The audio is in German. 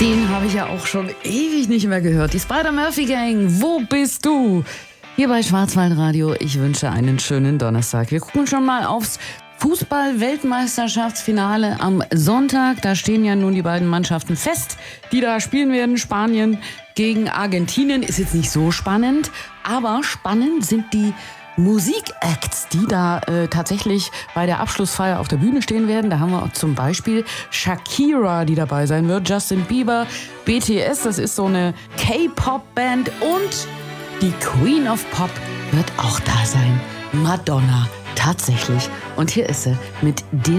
Den habe ich ja auch schon ewig nicht mehr gehört. Die Spider-Murphy-Gang, wo bist du? Hier bei Schwarzwaldradio. Ich wünsche einen schönen Donnerstag. Wir gucken schon mal aufs Fußball-Weltmeisterschaftsfinale am Sonntag. Da stehen ja nun die beiden Mannschaften fest, die da spielen werden. Spanien gegen Argentinien ist jetzt nicht so spannend, aber spannend sind die Musikacts, die da tatsächlich bei der Abschlussfeier auf der Bühne stehen werden. Da haben wir zum Beispiel Shakira, die dabei sein wird, Justin Bieber, BTS, das ist so eine K-Pop-Band, und die Queen of Pop wird auch da sein, Madonna, tatsächlich. Und hier ist sie mit dir.